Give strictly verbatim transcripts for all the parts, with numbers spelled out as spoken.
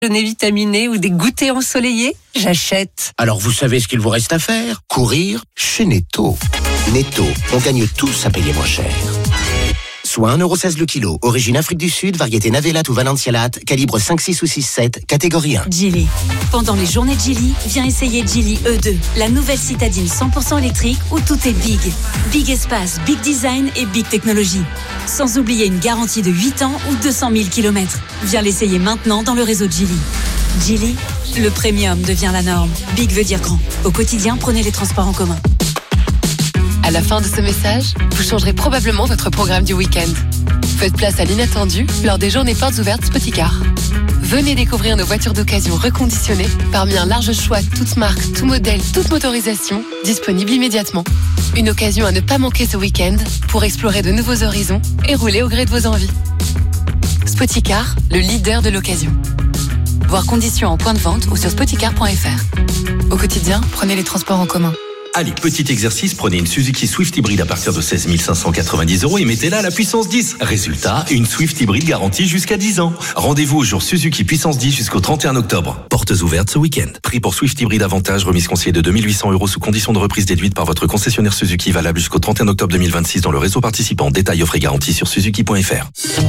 déjeuner vitaminé ou des goûters ensoleillés, j'achète. Alors vous savez ce qu'il vous reste à faire ? Courir chez Netto. Netto, on gagne tous à payer moins cher. Soit un euro seize le kilo, origine Afrique du Sud, variété Navelat ou Valencialat, calibre cinq, six ou six, sept, catégorie un. Geely. Pendant les journées de Geely, viens essayer Geely E deux, la nouvelle citadine cent pour cent électrique où tout est big. Big espace, big design et big technologie. Sans oublier une garantie de huit ans ou deux cent mille kilomètres. Viens l'essayer maintenant dans le réseau de Geely. Geely, le premium devient la norme. Big veut dire grand. Au quotidien, prenez les transports en commun. À la fin de ce message, vous changerez probablement votre programme du week-end. Faites place à l'inattendu lors des journées portes ouvertes Spoticar. Venez découvrir nos voitures d'occasion reconditionnées parmi un large choix toutes marques, tout modèle, toute motorisation, disponibles immédiatement. Une occasion à ne pas manquer ce week-end pour explorer de nouveaux horizons et rouler au gré de vos envies. Spoticar, le leader de l'occasion. Voir conditions en point de vente ou sur spoticar point f r. Au quotidien, prenez les transports en commun. Allez, petit exercice, prenez une Suzuki Swift hybride à partir de seize mille cinq cent quatre-vingt-dix euros et mettez-la à la puissance dix. Résultat, une Swift hybride garantie jusqu'à dix ans. Rendez-vous au jour Suzuki puissance dix jusqu'au trente et un octobre. Portes ouvertes ce week-end. Prix pour Swift hybride avantage, remise conseillée de deux mille huit cents euros sous condition de reprise déduite par votre concessionnaire Suzuki, valable jusqu'au trente et un octobre deux mille vingt-six dans le réseau participant. Détails offre et garantie sur suzuki point f r.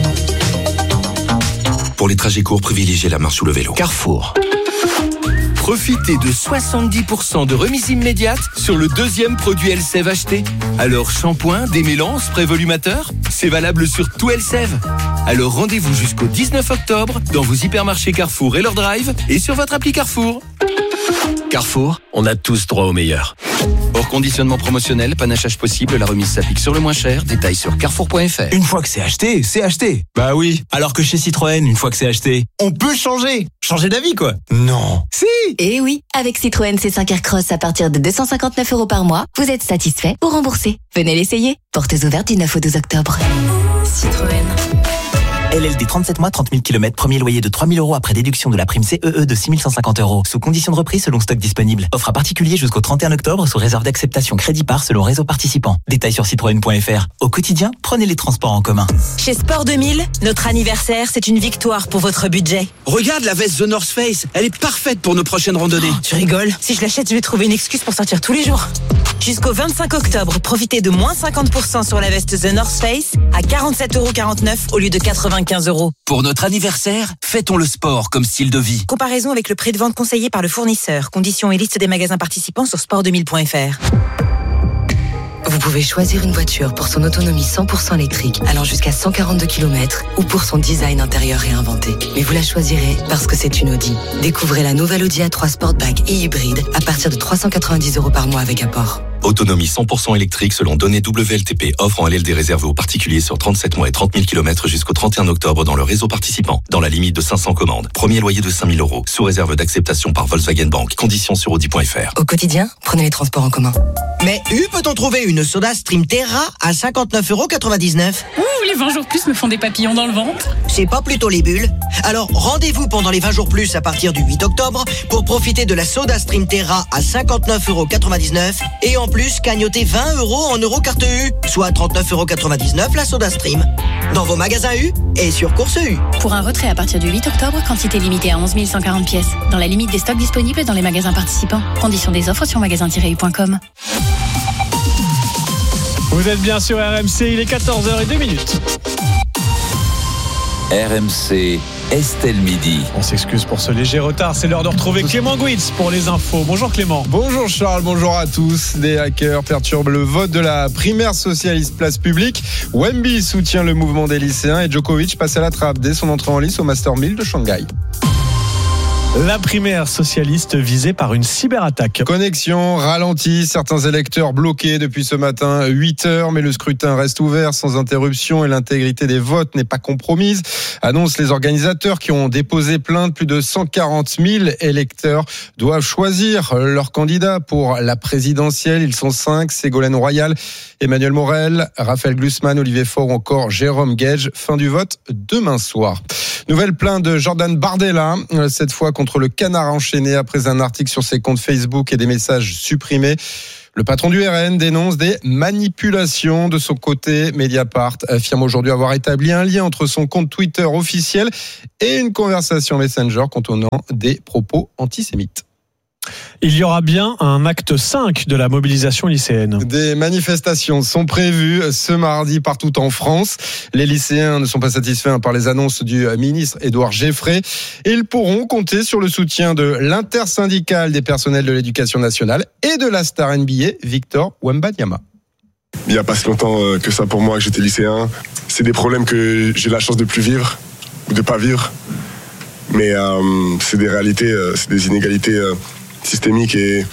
Pour les trajets courts, privilégiez la marche ou le vélo. Carrefour. Profitez de soixante-dix pour cent de remise immédiate sur le deuxième produit Elseve acheté. Alors shampoing, démêlant, spray volumateur, c'est valable sur tout Elseve. Alors rendez-vous jusqu'au dix-neuf octobre dans vos hypermarchés Carrefour et leur drive et sur votre appli Carrefour. Carrefour, on a tous droit au meilleur. Hors conditionnement promotionnel, panachage possible, la remise s'applique sur le moins cher. Détails sur carrefour point f r. Une fois que c'est acheté, c'est acheté. Bah oui. Alors que chez Citroën, une fois que c'est acheté, on peut changer. Changer d'avis, quoi. Non. Si. Eh oui, avec Citroën C cinq Aircross à partir de deux cent cinquante-neuf euros par mois, vous êtes satisfait ou remboursé. Venez l'essayer. Portes ouvertes du neuf au douze octobre. Citroën. L L D trente-sept mois, trente mille kilomètres, premier loyer de trois mille euros après déduction de la prime C E E de six mille cent cinquante euros. Sous condition de reprise selon stock disponible. Offre à particulier jusqu'au trente et un octobre sous réserve d'acceptation crédit par selon réseau participant. Détails sur citroën point f r. Au quotidien, prenez les transports en commun. Chez Sport deux mille, notre anniversaire, c'est une victoire pour votre budget. Regarde la veste The North Face, elle est parfaite pour nos prochaines randonnées. Oh, tu rigoles? Si je l'achète, je vais trouver une excuse pour sortir tous les jours. Jusqu'au vingt-cinq octobre, profitez de moins cinquante pour cent sur la veste The North Face à quarante-sept euros quarante-neuf au lieu de quatre-vingt-quinze euros. Pour notre anniversaire, fêtons le sport comme style de vie. Comparaison avec le prix de vente conseillé par le fournisseur. Conditions et liste des magasins participants sur sport deux mille point f r. Vous pouvez choisir une voiture pour son autonomie cent pour cent électrique allant jusqu'à cent quarante-deux kilomètres ou pour son design intérieur réinventé. Mais vous la choisirez parce que c'est une Audi. Découvrez la nouvelle Audi A trois Sportback et hybride à partir de trois cent quatre-vingt-dix euros par mois avec apport. Autonomie cent pour cent électrique selon données W L T P. Offre en L L D réservée aux particuliers sur trente-sept mois et trente mille kilomètres jusqu'au trente et un octobre dans le réseau participant. Dans la limite de cinq cents commandes. Premier loyer de cinq mille euros. Sous réserve d'acceptation par Volkswagen Bank. Conditions sur audi point f r. Au quotidien, prenez les transports en commun. Mais U peut-on trouver une Soda Stream Terra à cinquante-neuf euros quatre-vingt-dix-neuf? Ouh, les vingt jours plus me font des papillons dans le ventre. C'est pas plutôt les bulles? Alors rendez-vous pendant les vingt jours plus à partir du huit octobre pour profiter de la Soda Stream Terra à cinquante-neuf euros quatre-vingt-dix-neuf et en plus cagnoter vingt euros en euro carte U, soit trente-neuf euros quatre-vingt-dix-neuf la Soda Stream. Dans vos magasins U et sur Course U. Pour un retrait à partir du huit octobre, quantité limitée à onze mille cent quarante pièces. Dans la limite des stocks disponibles dans les magasins participants. Conditions des offres sur magasin tiret u point com. Vous êtes bien sur R M C, il est quatorze heures zéro deux. R M C, Estelle Midi. On s'excuse pour ce léger retard, c'est l'heure de retrouver Clément Gouitz pour les infos. Bonjour Clément. Bonjour Charles, bonjour à tous. Des hackers perturbent le vote de la primaire socialiste place publique. Wemby soutient le mouvement des lycéens et Djokovic passe à la trappe dès son entrée en lice au Master mille de Shanghai. La primaire socialiste visée par une cyberattaque. Connexion ralentie, certains électeurs bloqués depuis ce matin huit heures, mais le scrutin reste ouvert sans interruption et l'intégrité des votes n'est pas compromise. Annoncent les organisateurs qui ont déposé plainte. Plus de cent quarante mille électeurs doivent choisir leur candidat pour la présidentielle. Ils sont cinq, Ségolène Royal, Emmanuel Morel, Raphaël Glucksmann, Olivier Faure ou encore Jérôme Gage. Fin du vote demain soir. Nouvelle plainte de Jordan Bardella, cette fois contre le Canard enchaîné après un article sur ses comptes Facebook et des messages supprimés. Le patron du R N dénonce des manipulations. De son côté, Mediapart affirme aujourd'hui avoir établi un lien entre son compte Twitter officiel et une conversation Messenger contenant des propos antisémites. Il y aura bien un acte cinq de la mobilisation lycéenne. Des manifestations sont prévues ce mardi partout en France. Les lycéens ne sont pas satisfaits par les annonces du ministre Édouard Geffray. Ils pourront compter sur le soutien de l'intersyndicale des personnels de l'éducation nationale et de la star N B A, Victor Wembanyama. Il n'y a pas si longtemps que ça pour moi que j'étais lycéen. C'est des problèmes que j'ai la chance de plus vivre ou de pas vivre. Mais euh, c'est des réalités, euh, c'est des inégalités euh, systémiques et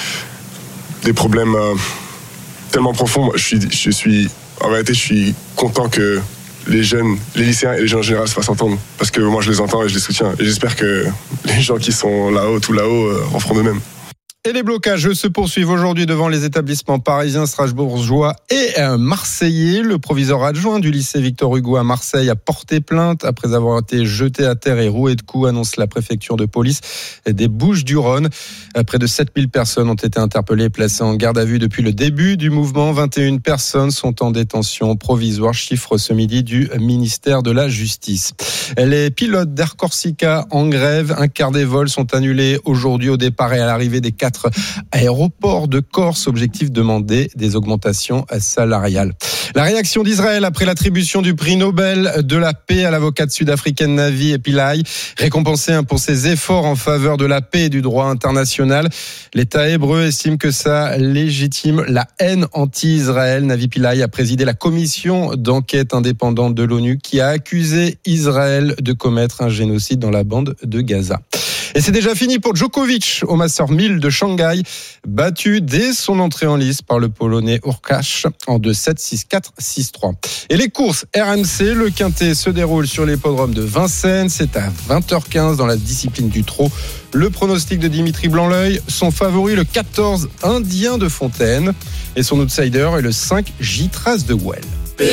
des problèmes euh, tellement profonds. Je suis, je suis, en réalité, je suis content que les jeunes, les lycéens et les jeunes en général se fassent entendre. Parce que moi, je les entends et je les soutiens. Et j'espère que les gens qui sont là-haut, tout là-haut, euh, en feront de même. Et les blocages se poursuivent aujourd'hui devant les établissements parisiens, strasbourgeois et marseillais. Le proviseur adjoint du lycée Victor Hugo à Marseille a porté plainte après avoir été jeté à terre et roué de coups, annonce la préfecture de police des Bouches-du-Rhône. Près de sept mille personnes ont été interpellées et placées en garde à vue depuis le début du mouvement. vingt et une personnes sont en détention provisoire, chiffre ce midi du ministère de la Justice. Les pilotes d'Air Corsica en grève. Un quart des vols sont annulés aujourd'hui au départ et à l'arrivée des quatre aéroports de Corse. Objectif, demander des augmentations salariales. La réaction d'Israël après l'attribution du prix Nobel de la paix à l'avocate sud-africaine Navi Pillay, récompensée pour ses efforts en faveur de la paix et du droit international. L'État hébreu estime que ça légitime la haine anti-Israël. Navi Pillay a présidé la commission d'enquête indépendante de l'ONU qui a accusé Israël de commettre un génocide dans la bande de Gaza. Et c'est déjà fini pour Djokovic au Master mille de Shanghai, battu dès son entrée en lice par le Polonais Hurkacz en deux sept, six quatre, six trois. Et les courses R M C, le quintet se déroule sur l'hippodrome de Vincennes. C'est à vingt heures quinze dans la discipline du trot. Le pronostic de Dimitri Blanc-L'Œil, son favori le quatorze Indien de Fontaine et son outsider est le cinq J-Trace de Well.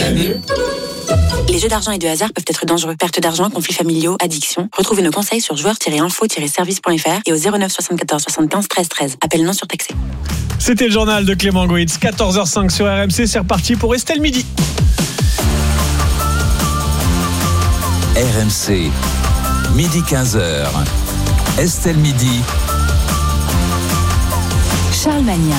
Les jeux d'argent et de hasard peuvent être dangereux. Perte d'argent, conflits familiaux, addiction. Retrouvez nos conseils sur joueurs tiret info tiret service point f r et au zéro neuf soixante-quatorze soixante-quinze treize treize. Appel non surtaxé. C'était le journal de Clément Goïtz, quatorze heures cinq sur R M C. C'est reparti pour Estelle Midi. R M C, midi quinze heures. Estelle Midi. Charles Magnin.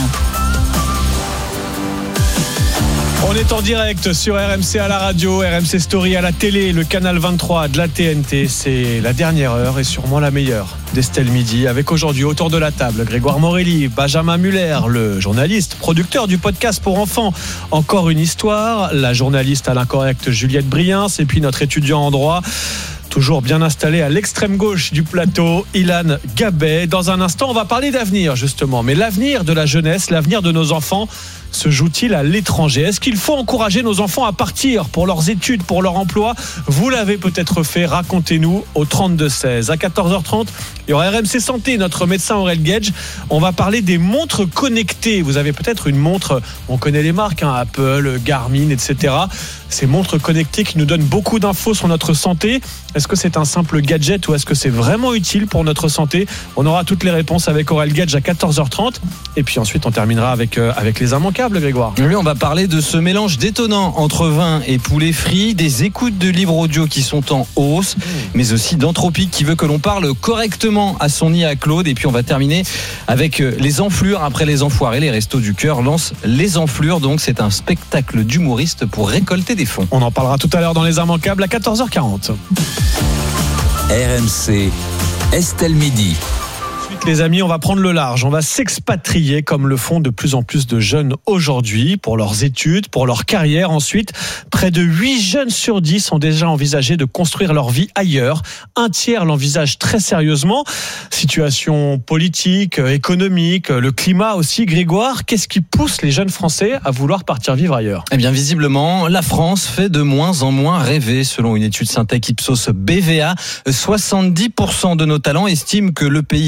On est en direct sur R M C à la radio, R M C Story à la télé, le canal vingt-trois de la T N T. C'est la dernière heure et sûrement la meilleure d'Estelle Midi. Avec aujourd'hui autour de la table Grégoire Morelli, Benjamin Muller, le journaliste, producteur du podcast pour enfants Encore une histoire, la journaliste à l'incorrect Juliette Briens et puis notre étudiant en droit, toujours bien installé à l'extrême gauche du plateau, Ilan Gabet. Dans un instant, on va parler d'avenir justement. Mais l'avenir de la jeunesse, l'avenir de nos enfants se joue-t-il à l'étranger ? Est-ce qu'il faut encourager nos enfants à partir pour leurs études, pour leur emploi ? Vous l'avez peut-être fait, racontez-nous au trente-deux seize. À quatorze heures trente, il y aura R M C Santé, notre médecin Aurel Gage. On va parler des montres connectées. Vous avez peut-être une montre, on connaît les marques, hein, Apple, Garmin, et cetera. Ces montres connectées qui nous donnent beaucoup d'infos sur notre santé. Est-ce que c'est un simple gadget ou est-ce que c'est vraiment utile pour notre santé ? On aura toutes les réponses avec Aurel Gage à quatorze heures trente. Et puis ensuite, on terminera avec, euh, avec les immanquables. Grégoire. Oui, on va parler de ce mélange détonnant entre vin et poulet frit, des écoutes de livres audio qui sont en hausse, mais aussi d'Anthropique qui veut que l'on parle correctement à son I A Claude. Et puis on va terminer avec les enflures. Après les enfoirés, les Restos du Cœur lancent les enflures. Donc c'est un spectacle d'humoriste pour récolter des fonds. On en parlera tout à l'heure dans les immanquables à quatorze heures quarante. R M C, Estelle Midi. Les amis, on va prendre le large, on va s'expatrier comme le font de plus en plus de jeunes aujourd'hui pour leurs études, pour leur carrière. Ensuite, près de huit jeunes sur dix ont déjà envisagé de construire leur vie ailleurs. Un tiers l'envisage très sérieusement. Situation politique, économique, le climat aussi. Grégoire, qu'est-ce qui pousse les jeunes Français à vouloir partir vivre ailleurs ? Eh bien, visiblement, la France fait de moins en moins rêver. Selon une étude Syntec Ipsos B V A, soixante-dix pour cent de nos talents estiment que le pays est en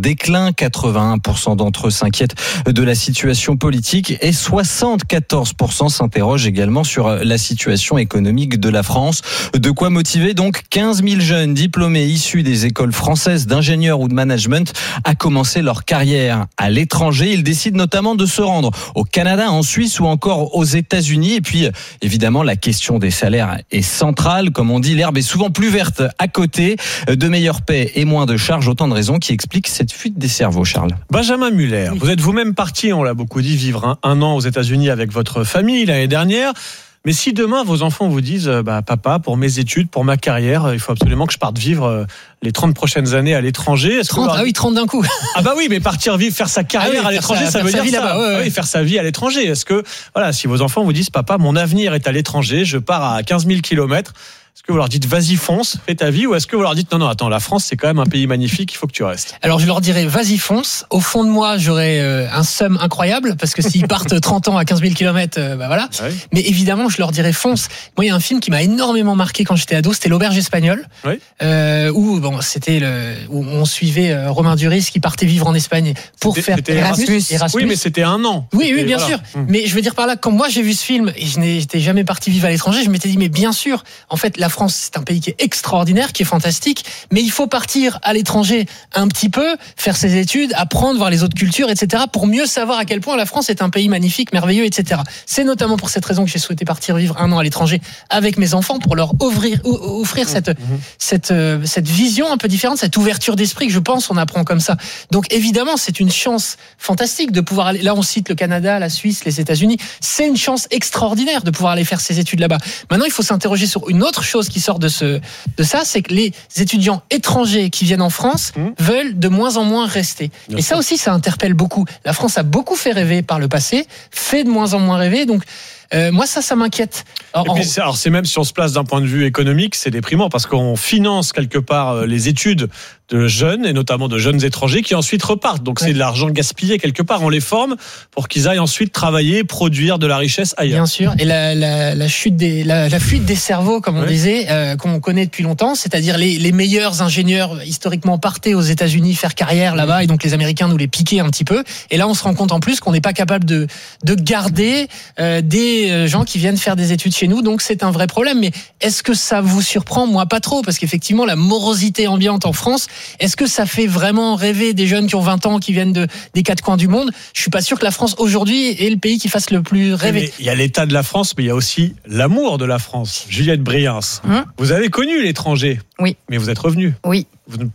déclin. quatre-vingt-un pour cent d'entre eux s'inquiètent de la situation politique et soixante-quatorze pour cent s'interrogent également sur la situation économique de la France. De quoi motiver donc quinze mille jeunes diplômés issus des écoles françaises d'ingénieurs ou de management à commencer leur carrière à l'étranger. Ils décident notamment de se rendre au Canada, en Suisse ou encore aux États-Unis. Et puis, évidemment, la question des salaires est centrale. Comme on dit, l'herbe est souvent plus verte à côté. De meilleures paix et moins de charges, autant de raisons qui expliquent cette fuite des cerveaux, Charles. Benjamin Muller, vous êtes vous-même parti, on l'a beaucoup dit, vivre un, un an aux États-Unis avec votre famille l'année dernière. Mais si demain vos enfants vous disent bah, papa, pour mes études, pour ma carrière, il faut absolument que je parte vivre les trente prochaines années à l'étranger. Est-ce trente, que... Ah oui, trente d'un coup. Ah bah oui, mais partir vivre, faire sa carrière ah oui, à l'étranger, sa, ça veut dire ça. Ouais, ouais. Ah oui, faire sa vie à l'étranger. Est-ce que, voilà, si vos enfants vous disent papa, mon avenir est à l'étranger, je pars à quinze mille kilomètres, est-ce que vous leur dites vas-y fonce, fais ta vie, ou est-ce que vous leur dites non non attends, la France c'est quand même un pays magnifique, il faut que tu restes? Alors je leur dirais vas-y fonce. Au fond de moi j'aurais euh, un seum incroyable parce que s'ils partent trente ans à quinze mille kilomètres, euh, bah voilà. Oui. Mais évidemment je leur dirais fonce. Moi il y a un film qui m'a énormément marqué quand j'étais ado, c'était L'Auberge espagnole, oui. euh, où bon c'était le où on suivait euh, Romain Duris qui partait vivre en Espagne pour c'était, faire c'était Erasmus. Erasmus. Oui mais c'était un an. Oui c'était, oui bien voilà. sûr. Mmh. Mais je veux dire par là, quand moi j'ai vu ce film et je n'étais jamais parti vivre à l'étranger, je m'étais dit mais bien sûr, en fait la France c'est un pays qui est extraordinaire, qui est fantastique, mais il faut partir à l'étranger un petit peu, faire ses études, apprendre, voir les autres cultures, et cetera, pour mieux savoir à quel point la France est un pays magnifique, merveilleux, et cetera. C'est notamment pour cette raison que j'ai souhaité partir vivre un an à l'étranger avec mes enfants, pour leur offrir, offrir cette, mmh. cette, cette vision un peu différente, cette ouverture d'esprit que je pense on apprend comme ça. Donc évidemment, c'est une chance fantastique de pouvoir aller, là on cite le Canada, la Suisse, les États-Unis, c'est une chance extraordinaire de pouvoir aller faire ses études là-bas. Maintenant, il faut s'interroger sur une autre chose qui sort de ce de ça, c'est que les étudiants étrangers qui viennent en France mmh. veulent de moins en moins rester. Bien et sûr. Ça aussi, ça interpelle beaucoup. La France a beaucoup fait rêver par le passé, fait de moins en moins rêver, donc Euh, moi, ça, ça m'inquiète. Alors, puis, alors, c'est même si on se place d'un point de vue économique, c'est déprimant parce qu'on finance quelque part les études de jeunes et notamment de jeunes étrangers qui ensuite repartent. Donc, ouais. c'est de l'argent gaspillé quelque part. On les forme pour qu'ils aillent ensuite travailler, produire de la richesse ailleurs. Bien sûr. Et la, la, la chute des, la, la fuite des cerveaux, comme on ouais. disait, euh, qu'on connaît depuis longtemps, c'est-à-dire les, les meilleurs ingénieurs historiquement partaient aux États-Unis faire carrière là-bas mmh. et donc les Américains nous les piquaient un petit peu. Et là, on se rend compte en plus qu'on n'est pas capable de, de garder euh, des gens qui viennent faire des études chez nous, donc c'est un vrai problème. Mais est-ce que ça vous surprend? Moi, pas trop, parce qu'effectivement, la morosité ambiante en France, est-ce que ça fait vraiment rêver des jeunes qui ont vingt ans, qui viennent de, des quatre coins du monde? Je suis pas sûr que la France, aujourd'hui, est le pays qui fasse le plus rêver. Il y a l'état de la France, mais il y a aussi l'amour de la France. Juliette Briens, hum. vous avez connu l'étranger, oui. mais vous êtes revenu. Oui.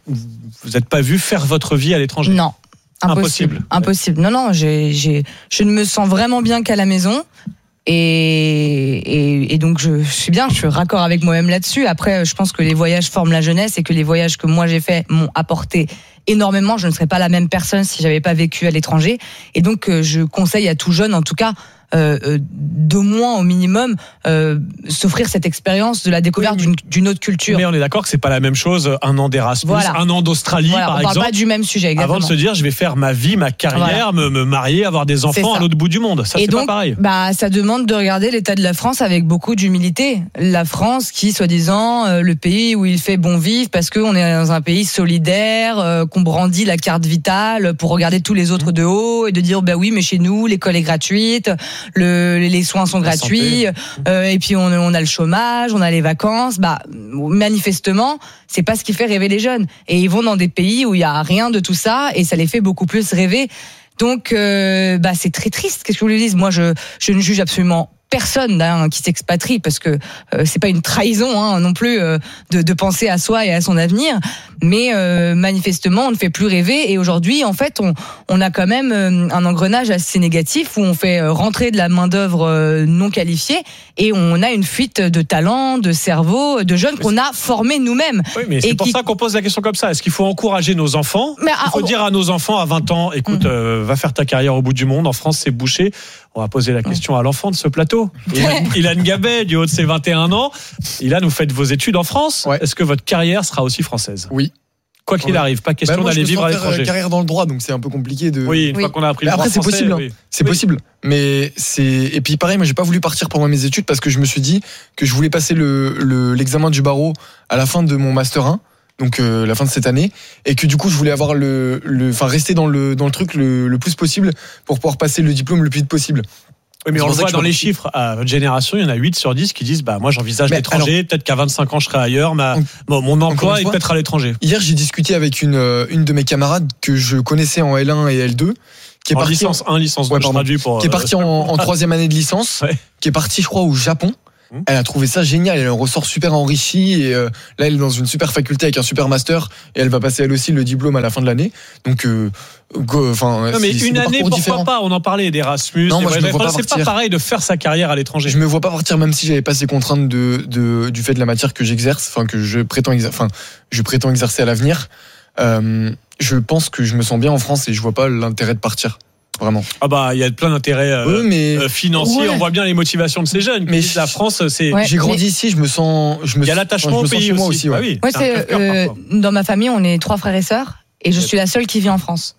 Vous n'êtes pas vu faire votre vie à l'étranger? Non. Impossible. Impossible. Impossible. Non, non, j'ai, j'ai, je ne me sens vraiment bien qu'à la maison. Et, et, et donc je, je suis bien, je suis raccord avec moi-même là-dessus. Après, je pense que les voyages forment la jeunesse et que les voyages que moi j'ai faits m'ont apporté énormément. Je ne serais pas la même personne si j'avais pas vécu à l'étranger. Et donc je conseille à tout jeune, en tout cas, Euh, d'au moins au minimum euh, s'offrir cette expérience de la découverte oui, d'une, d'une autre culture. Mais on est d'accord que c'est pas la même chose un an d'Erasmus, voilà. un an d'Australie voilà, par on exemple. On parle pas du même sujet exactement. Avant de se dire je vais faire ma vie, ma carrière, voilà. me, me marier, avoir des enfants à l'autre bout du monde. Ça et c'est donc, pas pareil. Bah ça demande de regarder l'état de la France avec beaucoup d'humilité. La France qui soi-disant euh, le pays où il fait bon vivre parce qu'on est dans un pays solidaire, euh, qu'on brandit la carte vitale pour regarder tous les autres de haut et de dire bah oui mais chez nous l'école est gratuite, le les les soins sont gratuits, euh, et puis on, on a le chômage, on a les vacances. Bah, manifestement, c'est pas ce qui fait rêver les jeunes. Et ils vont dans des pays où il y a rien de tout ça, et ça les fait beaucoup plus rêver. Donc, euh, bah, c'est très triste. Qu'est-ce que vous voulez dire ? Moi, je, je ne juge absolument personne hein, qui s'expatrie parce que euh, c'est pas une trahison hein, non plus euh, de, de penser à soi et à son avenir, mais euh, manifestement on ne fait plus rêver et aujourd'hui en fait on, on a quand même euh, un engrenage assez négatif où on fait rentrer de la main d'œuvre euh, non qualifiée et on a une fuite de talents, de cerveaux, de jeunes qu'on a formés nous-mêmes. Oui, mais c'est et pour qui... ça qu'on pose la question comme ça. Est-ce qu'il faut encourager nos enfants ? mais, Il faut ah, dire à nos enfants à vingt ans, écoute, mmh. euh, va faire ta carrière au bout du monde. En France, c'est bouché. On va poser la question à l'enfant de ce plateau. Ilan, Ilan Gabet, du haut de ses vingt et un ans. Ilan, vous faites vos études en France. Ouais. Est-ce que votre carrière sera aussi française ? Oui. Quoi qu'il ouais. arrive, pas question bah moi, d'aller vivre à l'étranger. Je faire carrière dans le droit, donc c'est un peu compliqué de. Oui, une oui. fois qu'on a appris le après, droit c'est français, possible. Oui. C'est oui. possible. Mais c'est et puis pareil, moi j'ai pas voulu partir pendant mes études parce que je me suis dit que je voulais passer le, le l'examen du barreau à la fin de mon master un. donc euh, la fin de cette année, et que du coup je voulais avoir le, le, enfin rester dans le dans le truc le, le plus possible pour pouvoir passer le diplôme le plus vite possible. Oui, mais on le voit dans les chiffres, à votre génération, il y en a huit sur dix qui disent bah moi j'envisage mais l'étranger, alors, peut-être qu'à vingt-cinq ans je serai ailleurs, ma, bon, mon emploi est fois, peut-être à l'étranger. Hier j'ai discuté avec une, une de mes camarades que je connaissais en L un et L deux, qui est en partie licence un, licence deux, ouais, je traduis pour... qui est partie en, en troisième année de licence, ouais. qui est partie je crois au Japon. Elle a trouvé ça génial, elle en ressort super enrichie et euh, là elle est dans une super faculté avec un super master et elle va passer elle aussi le diplôme à la fin de l'année. Donc euh, enfin non mais c'est, une c'est année pourquoi différents. Pas, on en parlait d'Erasmus, non, moi, je me vois pas c'est partir. Pas pareil de faire sa carrière à l'étranger. Je me vois pas partir même si j'avais pas ces contraintes de, de du fait de la matière que j'exerce, enfin que je prétends exercer, enfin je prétends exercer à l'avenir. Euh, je pense que je me sens bien en France et je vois pas l'intérêt de partir. Vraiment. Ah bah il y a plein d'intérêts euh, oui, mais... euh, financiers. Ouais. On voit bien les motivations de ces jeunes. Mais je... la France, c'est. Ouais, j'ai grandi mais... ici, je me sens. Je me il y a l'attachement enfin, au pays moi aussi. aussi ouais. Bah oui, ouais, c'est, euh, dans ma famille, on est trois frères et sœurs, et je suis la seule qui vit en France.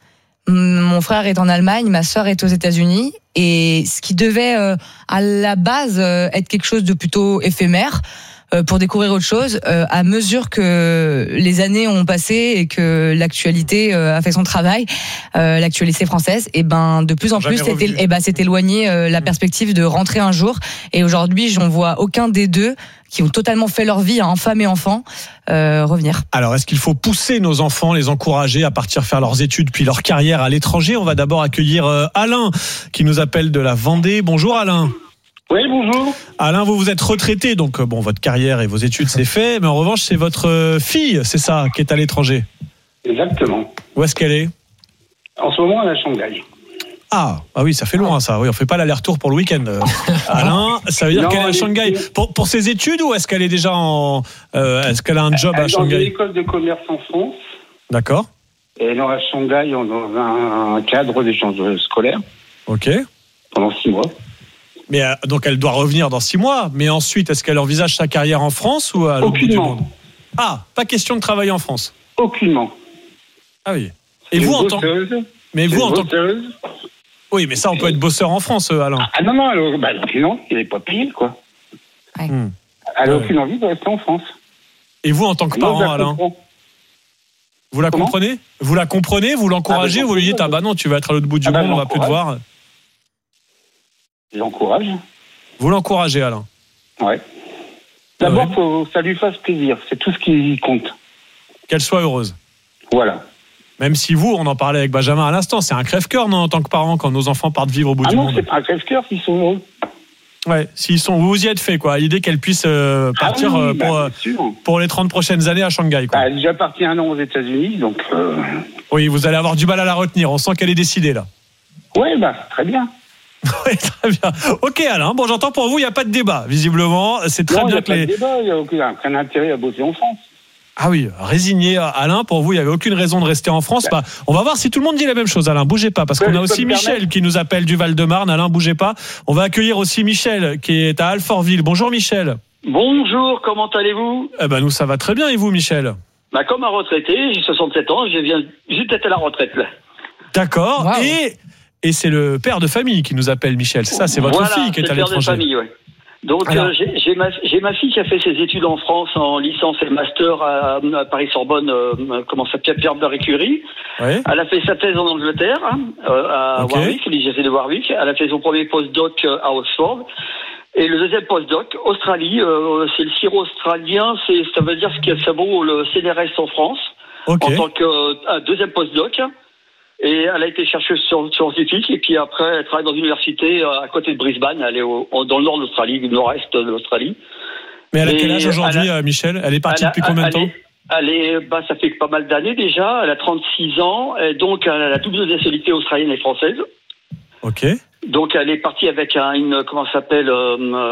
Mon frère est en Allemagne, ma sœur est aux États-Unis, et ce qui devait euh, à la base euh, être quelque chose de plutôt éphémère. Pour découvrir autre chose, euh, à mesure que les années ont passé et que l'actualité euh, a fait son travail, euh, l'actualité française, et ben de plus en plus, c'était, et ben c'est éloigné euh, la perspective de rentrer un jour. Et aujourd'hui, j'en vois aucun des deux qui ont totalement fait leur vie, hein, femme et enfant, euh, revenir. Alors, est-ce qu'il faut pousser nos enfants, les encourager à partir faire leurs études puis leur carrière à l'étranger ? On va d'abord accueillir euh, Alain qui nous appelle de la Vendée. Bonjour Alain. Oui, bonjour. Alain, vous vous êtes retraité, donc bon, votre carrière et vos études, c'est fait. Mais en revanche, c'est votre fille, c'est ça, qui est à l'étranger. Exactement. Où est-ce qu'elle est ? En ce moment, elle est à Shanghai. Ah, ah oui, ça fait loin, ça. Oui, on fait pas l'aller-retour pour le week-end. Alain, ça veut dire non, qu'elle est à Shanghai. Est... Pour, pour ses études, ou est-ce qu'elle est déjà en... Euh, est-ce qu'elle a un job elle à Shanghai ? Elle est dans une école de commerce en France. D'accord. Et elle est à Shanghai dans un cadre d'échange scolaire. Ok. Pendant six mois. Mais euh, donc elle doit revenir dans six mois. Mais ensuite, est-ce qu'elle envisage sa carrière en France ou à l'autre bout du monde ? Ah, pas question de travailler en France. Aucunement. Ah oui. Et vous en tant Mais vous en tant que Oui, mais ça, on peut être bosseur en France, Alain. Ah non non, alors, bah, non, il n'est pas payé quoi. Ouais. Hmm. Elle n'a ouais. aucune envie de rester en France. Et vous en tant que parent, Alain ? Vous la Comment comprenez ? Vous la comprenez ? Vous l'encouragez ? Ah, bah, vous lui dites ah bah non, tu vas être à l'autre bout du ah, monde, bah, on va plus te voir. Je l'encourage. Vous l'encouragez, Alain ? Ouais. D'abord, il faut que ça lui fasse plaisir. C'est tout ce qui compte. Qu'elle soit heureuse. Voilà. Même si vous, on en parlait avec Benjamin à l'instant, c'est un crève-cœur, non, en tant que parent, quand nos enfants partent vivre au bout ah du non, monde. Ah non, c'est pas un crève-cœur s'ils sont heureux. Ouais, s'ils sont, vous vous y êtes fait, quoi. L'idée qu'elle puisse euh, partir ah oui, pour, bah, pour les trente prochaines années à Shanghai, quoi. Bah, elle est déjà partie un an aux États-Unis, donc. Euh... Oui, vous allez avoir du mal à la retenir. On sent qu'elle est décidée, là. Oui, bah, très bien. Oui, très bien. Ok, Alain. Bon, j'entends pour vous, il n'y a pas de débat, visiblement. C'est très non, bien y a que pas les. De débat, il n'y a aucun, aucun intérêt à bosser en France. Ah oui, résigné, Alain, pour vous, il n'y avait aucune raison de rester en France. Bah, on va voir si tout le monde dit la même chose, Alain. Bougez pas, parce qu'on a aussi Michel qui nous appelle du Val-de-Marne. Alain, bougez pas. On va accueillir aussi Michel qui est à Alfortville. Bonjour, Michel. Bonjour, comment allez-vous ? Eh ben, nous, ça va très bien. Et vous, Michel ? Bah, comme un retraité, j'ai soixante-sept ans, je viens juste d'être à la retraite, là. D'accord. Wow. Et, et c'est le père de famille qui nous appelle, Michel. C'est ça, c'est votre voilà, fille qui est à l'étranger. Voilà, c'est le père de famille, oui. Donc euh, j'ai, j'ai, ma, j'ai ma fille qui a fait ses études en France en licence et master à, à Paris-Sorbonne, euh, comment ça s'appelle, Pierre Beurre-Écurie. Oui. Elle a fait sa thèse en Angleterre, hein, euh, à okay. Warwick, l'I G C de Warwick. Elle a fait son premier postdoc à Oxford. Et le deuxième postdoc, Australie, euh, c'est le sirop australien, c'est, ça veut dire ce que ça vaut le C N R S en France, okay. en tant que euh, deuxième postdoc. Et elle a été chercheuse scientifique, et puis après, elle travaille dans une université à côté de Brisbane, elle est au, dans le nord de l'Australie, le nord-est de l'Australie. Mais elle a quel âge aujourd'hui, a, Michel ? Elle est partie elle a, depuis combien de temps ? Elle est, bah, ça fait pas mal d'années déjà, elle a trente-six ans, et donc elle a la double nationalité australienne et française. Ok. Donc elle est partie avec un, une, comment ça s'appelle, euh,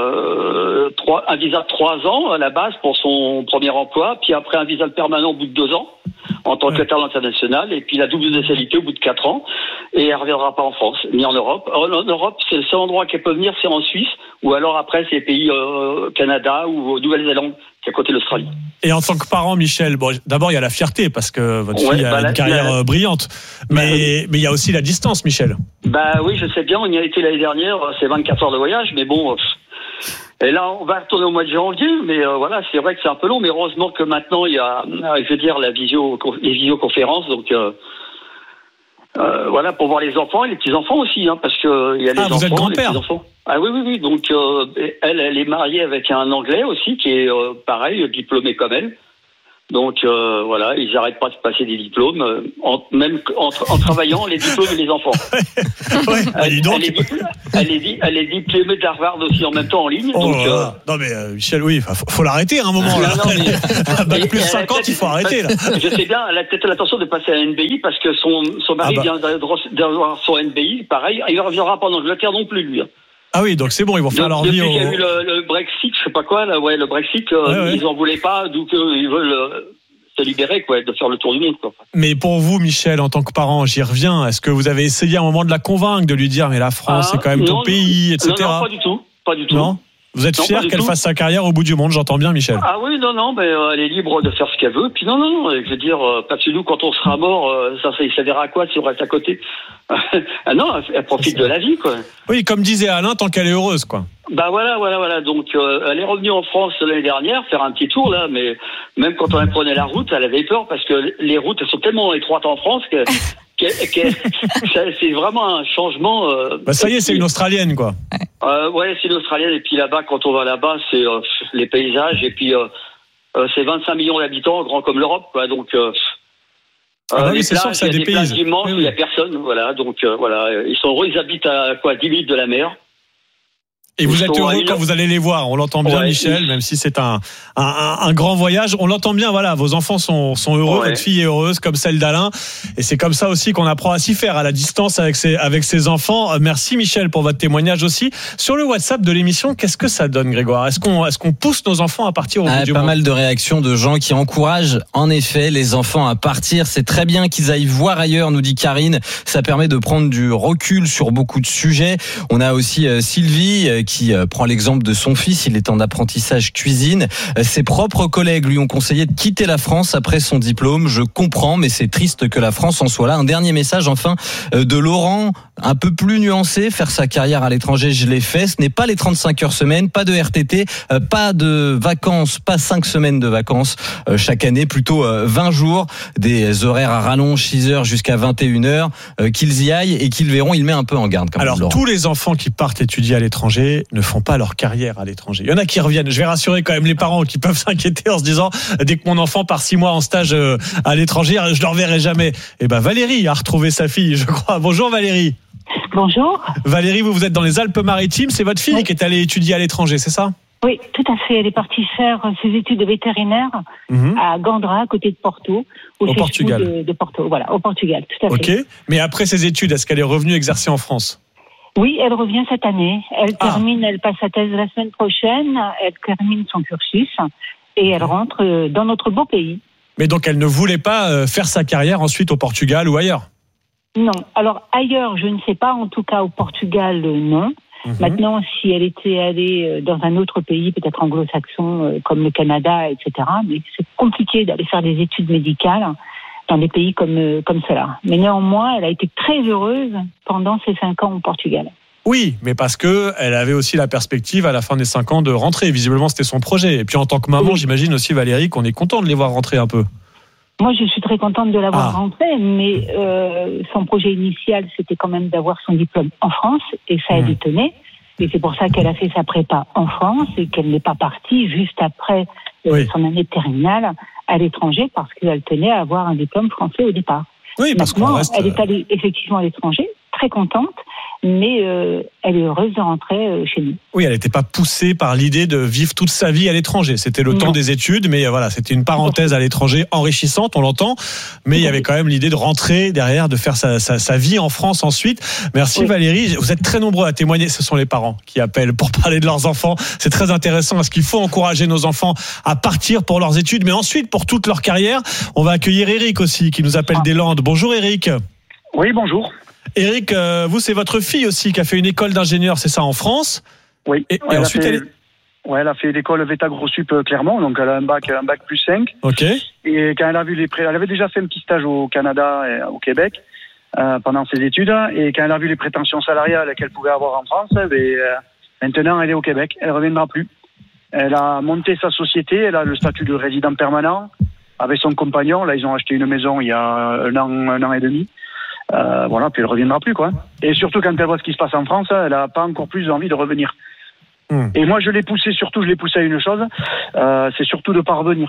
euh, trois, un visa de trois ans à la base pour son premier emploi, puis après un visa permanent au bout de deux ans en tant que talent international, et puis la double nationalité au bout de quatre ans, et elle reviendra pas en France, ni en Europe. En Europe, c'est le seul endroit qu'elle peut venir, c'est en Suisse, ou alors après c'est les pays euh, Canada ou Nouvelle-Zélande, qui est à côté de l'Australie. Et en tant que parent, Michel, bon, d'abord il y a la fierté parce que votre fille ouais, bah, a une la, carrière la, brillante, mais bah, oui. mais il y a aussi la distance, Michel. Bah oui, je sais bien, on y a été l'année dernière, c'est vingt-quatre heures de voyage, mais bon, Et là, on va retourner au mois de janvier, mais euh, voilà, c'est vrai que c'est un peu long, mais heureusement que maintenant il y a, je veux dire, la visio, les visioconférences, donc euh, euh, voilà, pour voir les enfants et les petits enfants aussi, hein, parce que il y a les ah, enfants, vous êtes grand-père. les petits enfants. Ah oui, oui, oui. Donc euh, elle, elle est mariée avec un Anglais aussi, qui est euh, pareil, diplômé comme elle. Donc euh, voilà, ils n'arrêtent pas de passer des diplômes, euh, en, même en, en travaillant les diplômes et les enfants. ouais, elle, dis donc. Elle, est, elle, est, elle est diplômée d'Harvard aussi en même temps en ligne. Oh donc, là, euh, non mais euh, Michel, oui, faut, faut l'arrêter à un moment là. Non, mais, bac plus cinquante, il faut arrêter là. Je sais bien, elle a peut-être l'intention de passer à N B I parce que son, son mari ah bah. vient d'avoir son N B I, pareil, il ne reviendra pas en Angleterre non plus lui. Ah oui, donc c'est bon, ils vont faire leur vie. Depuis au... qu'il y a eu le, le Brexit, je sais pas quoi, là, ouais, le Brexit, euh, ouais, ouais. ils en voulaient pas, donc euh, ils veulent euh, se libérer, quoi, de faire le tour du monde, quoi. Mais pour vous, Michel, en tant que parent, j'y reviens. Est-ce que vous avez essayé à un moment de la convaincre, de lui dire, mais la France, ah, c'est quand même non, ton pays, et cetera. Non, non, pas du tout, pas du tout. Non. Vous êtes non, fier qu'elle tout. fasse sa carrière au bout du monde, j'entends bien, Michel. Ah oui, non, non, mais euh, elle est libre de faire ce qu'elle veut. Puis non, non, non, je veux dire, euh, parce que nous, quand on sera mort, euh, ça, ça, ça verra à quoi si on reste à côté. Ah non, elle profite de la vie, quoi. Oui, comme disait Alain, tant qu'elle est heureuse, quoi. Bah voilà, voilà, voilà. Donc, euh, elle est revenue en France l'année dernière, faire un petit tour, là, mais même quand on prenait la route, elle avait peur parce que les routes, elles sont tellement étroites en France que... que, que c'est vraiment un changement. Euh, bah ça y est, c'est une Australienne, quoi. Euh, ouais, c'est une Australienne. Et puis là-bas, quand on va là-bas, c'est euh, les paysages. Et puis, euh, euh, c'est vingt-cinq millions d'habitants, grand comme l'Europe, quoi. Donc, euh, ah bah oui, c'est sûr que ça il y a des plages immenses, oui, oui. il n'y a personne. Voilà. Donc, euh, voilà. Ils sont heureux. Ils habitent à quoi, dix minutes de la mer. Et vous êtes heureux quand vous allez les voir, on l'entend bien, ouais, Michel, oui. Même si c'est un, un, un, un grand voyage, on l'entend bien, voilà, vos enfants sont, sont heureux, ouais. Votre fille est heureuse, comme celle d'Alain, et c'est comme ça aussi qu'on apprend à s'y faire, à la distance avec ses, avec ses enfants. Merci Michel pour votre témoignage aussi. Sur le WhatsApp de l'émission, qu'est-ce que ça donne, Grégoire ? Est-ce qu'on, est-ce qu'on pousse nos enfants à partir au ah, bout du Pas monde ? mal de réactions de gens qui encouragent, en effet, les enfants à partir. C'est très bien qu'ils aillent voir ailleurs, nous dit Karine. Ça permet de prendre du recul sur beaucoup de sujets. On a aussi euh, Sylvie euh, qui euh, prend l'exemple de son fils, il est en apprentissage cuisine. Ses propres collègues lui ont conseillé de quitter la France après son diplôme. Je comprends, mais c'est triste que la France en soit là. Un dernier message enfin de Laurent, un peu plus nuancé. Faire sa carrière à l'étranger, je l'ai fait. Ce n'est pas les trente-cinq heures semaine, pas de R T T, pas de vacances, pas cinq semaines de vacances chaque année, plutôt vingt jours, des horaires à rallonge, six heures jusqu'à vingt et une heures. Qu'ils y aillent et qu'ils verront, il met un peu en garde. Quand Alors, même, tous les enfants qui partent étudier à l'étranger ne font pas leur carrière à l'étranger. Il y en a qui reviennent. Je vais rassurer quand même les parents qui peuvent s'inquiéter en se disant, dès que mon enfant part six mois en stage à l'étranger, je ne le reverrai jamais. Eh ben, Valérie a retrouvé sa fille, je crois. Bonjour Valérie. Bonjour. Valérie, vous, vous êtes dans les Alpes-Maritimes. C'est votre fille oui. qui est allée étudier à l'étranger, c'est ça ? Oui, tout à fait. Elle est partie faire ses études de vétérinaire mmh. à Gandra, à côté de Porto. Au Portugal. De, de Porto, voilà, au Portugal, tout à okay. fait. Ok. Mais après ses études, est-ce qu'elle est revenue exercer en France ? Oui, elle revient cette année. Elle ah. termine, elle passe sa thèse la semaine prochaine. Elle termine son cursus et elle rentre dans notre beau pays. Mais donc elle ne voulait pas faire sa carrière ensuite au Portugal ou ailleurs ? Non. Alors ailleurs, je ne sais pas. En tout cas, au Portugal, non. Mmh. Maintenant, si elle était allée dans un autre pays, peut-être anglo-saxon, comme le Canada, et cetera, mais c'est compliqué d'aller faire des études médicales dans des pays comme, comme cela. Mais néanmoins, elle a été très heureuse pendant ces cinq ans au Portugal. Oui, mais parce que elle avait aussi la perspective à la fin des cinq ans de rentrer. Visiblement, c'était son projet. Et puis en tant que maman, oui. J'imagine aussi, Valérie, qu'on est content de les voir rentrer un peu. Moi, je suis très contente de l'avoir ah. rentrée, mais euh, son projet initial, c'était quand même d'avoir son diplôme en France, et ça, elle y tenait. Et c'est pour ça qu'elle a fait sa prépa en France et qu'elle n'est pas partie juste après euh, oui. son année de terminale à l'étranger parce qu'elle tenait à avoir un diplôme français au départ. Oui, parce Maintenant, qu'on reste... elle est allée effectivement à l'étranger, très contente, mais euh, elle est heureuse de rentrer euh, chez nous. Oui, elle n'était pas poussée par l'idée de vivre toute sa vie à l'étranger. C'était le non. temps des études, mais voilà, c'était une parenthèse à l'étranger enrichissante, on l'entend, mais il y avait quand même l'idée de rentrer derrière, de faire sa, sa, sa vie en France ensuite. Merci oui. Valérie, vous êtes très nombreux à témoigner, ce sont les parents qui appellent pour parler de leurs enfants. C'est très intéressant, parce qu'il faut encourager nos enfants à partir pour leurs études, mais ensuite pour toute leur carrière. On va accueillir Eric aussi, qui nous appelle ah. des Landes. Bonjour Eric. Oui, bonjour. Eric, euh, vous, c'est votre fille aussi qui a fait une école d'ingénieur, c'est ça, en France ? Oui. Et, ouais, et elle, ensuite, a fait, elle... ouais, elle a fait l'école Veta Grossup Clermont, donc elle a un bac, un bac plus cinq. Ok. Et quand elle a vu les pré... elle avait déjà fait un petit stage au Canada et au Québec euh, pendant ses études, et quand elle a vu les prétentions salariales qu'elle pouvait avoir en France, et, euh, Maintenant, elle est au Québec. Elle ne reviendra plus. Elle a monté sa société. Elle a le statut de résident permanent avec son compagnon. Là, ils ont acheté une maison il y a un an, un an et demi. Euh, voilà, puis elle ne reviendra plus, quoi. Et surtout, quand elle voit ce qui se passe en France, elle n'a pas encore plus envie de revenir. Mmh. Et moi, je l'ai poussé, surtout, je l'ai poussé à une chose, euh, c'est surtout de ne pas revenir.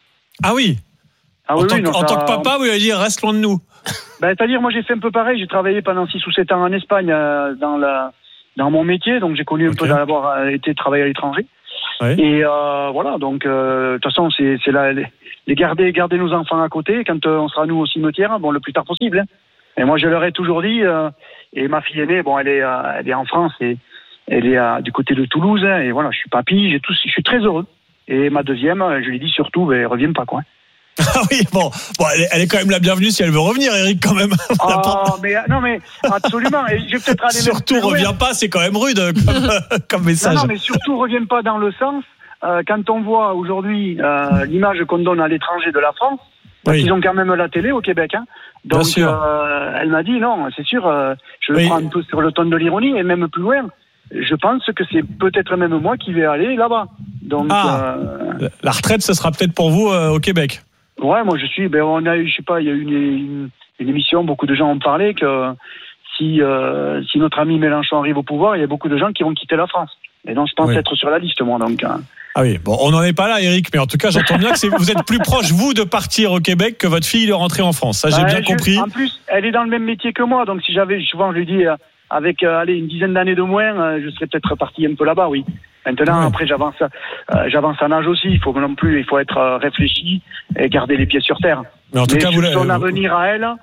Ah oui ah, En, oui, tant, oui, non, en ça... tant que papa, vous allez dire, reste loin de nous. Ben, c'est-à-dire, moi, j'ai fait un peu pareil. J'ai travaillé pendant six ou sept ans en Espagne euh, dans, la, dans mon métier, donc j'ai connu un okay. peu d'avoir été travailler à l'étranger. Oui. Et euh, voilà, donc, euh, de toute façon, c'est, c'est là, les, les garder, garder nos enfants à côté quand euh, on sera, nous, au cimetière, bon, le plus tard possible. Hein. Et moi, je leur ai toujours dit, euh, et ma fille aînée, bon, elle est, euh, elle est en France, et elle est euh, du côté de Toulouse, hein, et voilà, je suis papy, j'ai tout, je suis très heureux. Et ma deuxième, je lui ai dit surtout, ben, reviens pas, quoi. Ah oui, bon, bon elle, est, elle est quand même la bienvenue si elle veut revenir, Eric, quand même. Ah, oh, mais non, mais absolument. Et j'ai peut-être allé surtout, reviens pas, c'est quand même rude comme, comme message. Non, non, mais surtout, reviens pas dans le sens, euh, quand on voit aujourd'hui euh, l'image qu'on donne à l'étranger de la France, parce oui. qu'ils ont quand même la télé au Québec, hein. Donc, euh, elle m'a dit, non, c'est sûr, euh, je le oui. prends un peu sur le ton de l'ironie, et même plus loin, je pense que c'est peut-être même moi qui vais aller là-bas. Donc, ah, euh... la retraite, ce sera peut-être pour vous euh, au Québec. Ouais, moi je suis, ben on a eu, je sais pas, il y a eu une, une, une émission, beaucoup de gens ont parlé que si, euh, si notre ami Mélenchon arrive au pouvoir, il y a beaucoup de gens qui vont quitter la France. Et donc je pense oui. être sur la liste, moi, donc... Hein. Ah oui, bon, on n'en est pas là, Eric, mais en tout cas, j'entends bien que c'est, vous êtes plus proche, vous, de partir au Québec que votre fille de rentrer en France. Ça, j'ai bah, bien je, compris. En plus, elle est dans le même métier que moi, donc si j'avais, souvent, je lui dis, euh, avec euh, allez, une dizaine d'années de moins, euh, je serais peut-être parti un peu là-bas, oui. Maintenant, ouais. après, j'avance, euh, j'avance en âge aussi. Il faut non plus, il faut être euh, réfléchi et garder les pieds sur terre. Mais en tout Mais cas, vous son avenir à elle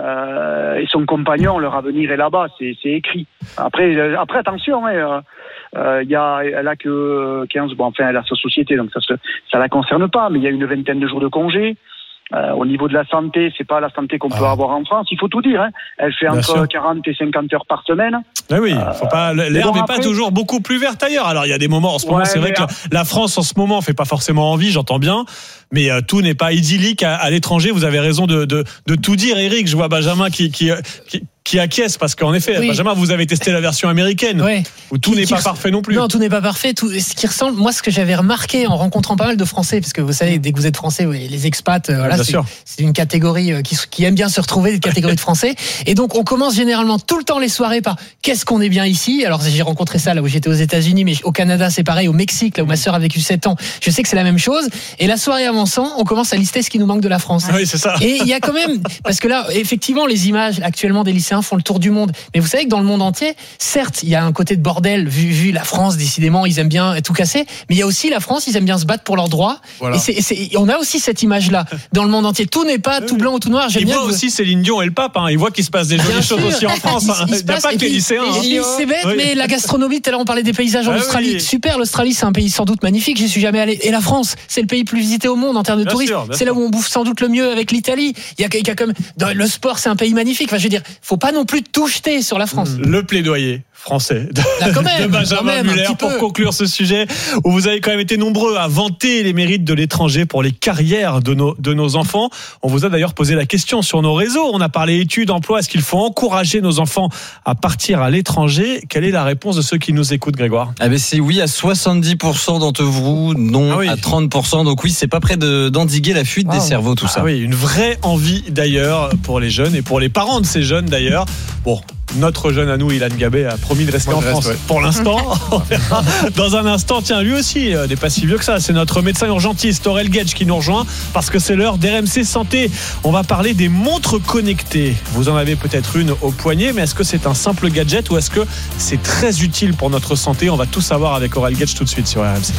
euh, et son compagnon, leur avenir est là-bas, c'est, c'est écrit. Après, euh, après, attention, il hein, euh, y a, elle a que quinze, bon, enfin, elle a sa société, donc ça, se, ça la concerne pas. Mais il y a une vingtaine de jours de congé. Euh, au niveau de la santé, c'est pas la santé qu'on ah. peut avoir en France. Il faut tout dire. Hein. Elle fait Bien entre sûr. quarante et cinquante heures par semaine. Ah oui, faut pas. L'herbe n'est bon, pas toujours beaucoup plus verte ailleurs. Alors il y a des moments. En ce moment, ouais, c'est vrai que la, la France, en ce moment, fait pas forcément envie. J'entends bien, mais euh, tout n'est pas idyllique à, à l'étranger. Vous avez raison de, de, de tout dire, Eric. Je vois Benjamin qui, qui, qui qui acquiesce parce qu'en effet, oui. Benjamin, vous avez testé la version américaine oui. où tout qui, n'est qui pas res... parfait non plus. Non, tout n'est pas parfait. Tout, ce qui ressemble, moi, ce que j'avais remarqué en rencontrant pas mal de Français, parce que vous savez, dès que vous êtes Français, oui, les expats, euh, voilà, c'est, c'est une catégorie qui, qui aime bien se retrouver, une catégorie de Français. Et donc, on commence généralement tout le temps les soirées par qu'est-ce qu'on est bien ici. Alors, j'ai rencontré ça là où j'étais aux États-Unis, mais au Canada, c'est pareil. Au Mexique, là où ma sœur a vécu sept ans, je sais que c'est la même chose. Et la soirée avançant, on commence à lister ce qui nous manque de la France. Oui, c'est ça. Et il y a quand même, parce que là, effectivement, les images actuellement des lycéens font le tour du monde. Mais vous savez que dans le monde entier, certes, il y a un côté de bordel, vu, vu la France, décidément, ils aiment bien tout casser, mais il y a aussi la France, ils aiment bien se battre pour leurs droits. Voilà. Et, c'est, et c'est, on a aussi cette image-là dans le monde entier. Tout n'est pas tout blanc ou tout noir. J'aime ils bien voient que... aussi Céline Dion et le pape. Hein. Ils voient qu'il se passe des jolies choses sûr. aussi en France. Hein. Il n'y a pas que les lycéens. Et, hein. C'est bête, oui. mais la gastronomie, tout à l'heure, on parlait des paysages en ah, Australie. Oui. Super, l'Australie, c'est un pays sans doute magnifique. J'y suis jamais allé. Et la France, c'est le pays le plus visité au monde en termes de bien tourisme. Sûr, c'est sûr. Là où on bouffe sans doute le mieux avec l'Italie. Il y a, il y a comme dans le sport, c'est un pays magnifique. Enfin, je veux dire, faut pas non plus tout jeter sur la France. Le plaidoyer français de, Là, quand même, de Benjamin même, Muller pour peu. conclure ce sujet où vous avez quand même été nombreux à vanter les mérites de l'étranger pour les carrières de nos, de nos enfants. On vous a d'ailleurs posé la question sur nos réseaux. On a parlé études, emploi. Est-ce qu'il faut encourager nos enfants à partir à l'étranger? Quelle est la réponse de ceux qui nous écoutent, Grégoire? Ah ben c'est oui à soixante-dix pour cent d'entre vous, non ah oui. à trente pour cent. Donc oui, c'est pas près de, d'endiguer la fuite ah. des cerveaux, tout ah ça. Oui, une vraie envie d'ailleurs pour les jeunes et pour les parents de ces jeunes d'ailleurs. Bon, notre jeune à nous, Ilan Gabé, a promis de rester Moi, en France reste, ouais. pour l'instant. On verra dans un instant. Tiens, lui aussi euh, n'est pas si vieux que ça. C'est notre médecin urgentiste Aurel Guedj qui nous rejoint parce que c'est l'heure d'R M C Santé. On va parler des montres connectées. Vous en avez peut-être une au poignet, mais est-ce que c'est un simple gadget ou est-ce que c'est très utile pour notre santé? On va tout savoir avec Aurel Guedj tout de suite sur R M C.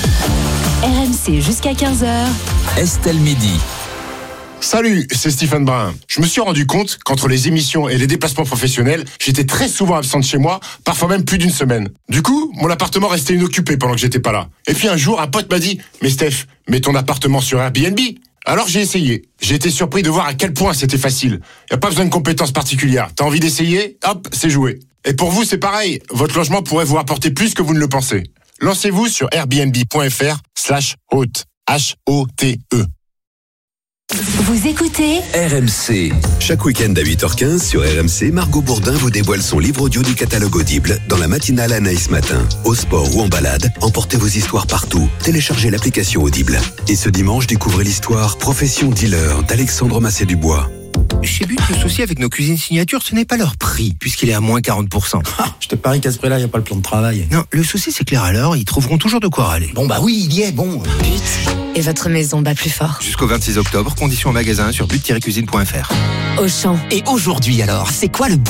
R M C jusqu'à quinze heures. Estelle Midi. Salut, c'est Stephen Brun. Je me suis rendu compte qu'entre les émissions et les déplacements professionnels, j'étais très souvent absent de chez moi, parfois même plus d'une semaine. Du coup, mon appartement restait inoccupé pendant que j'étais pas là. Et puis un jour, un pote m'a dit « Mais Steph, mets ton appartement sur Airbnb !» Alors j'ai essayé. J'ai été surpris de voir à quel point c'était facile. Y a pas besoin de compétences particulières. T'as envie d'essayer? Hop, c'est joué. Et pour vous, c'est pareil. Votre logement pourrait vous apporter plus que vous ne le pensez. Lancez-vous sur airbnb.fr slash hôte. H O T E. Vous écoutez R M C. Chaque week-end à huit heures quinze sur R M C, Margot Bourdin vous dévoile son livre audio du catalogue Audible dans la matinale Anaïs Matin. Au sport ou en balade, emportez vos histoires partout. Téléchargez l'application Audible. Et ce dimanche, découvrez l'histoire Profession dealer d'Alexandre Massé-Dubois. Chez But, le souci avec nos cuisines signature, ce n'est pas leur prix, puisqu'il est à moins quarante pour cent. Ah, je te parie qu'à ce prix-là, il n'y a pas le plan de travail. Non, le souci, c'est que les râleurs, ils trouveront toujours de quoi râler. Bon, bah oui, il y est, bon. But, et votre maison bat plus fort. Jusqu'au vingt-six octobre, conditions en magasin sur but tiret cuisine point f r. Auchan. Et aujourd'hui, alors, c'est quoi le bon